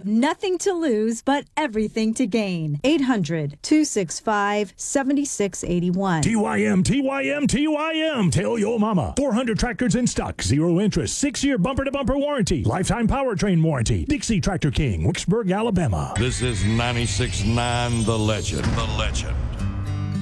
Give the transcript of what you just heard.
nothing to lose, but everything to gain. 800-265-7681. TYM, TYM, TYM. Tell your mama. 400 tractors in stock, 0 interest, 6-year bumper-to-bumper warranty, lifetime powertrain warranty. Dixie Tractor King, Wicksburg, Alabama. This is 96.9 The Legend. The Legend.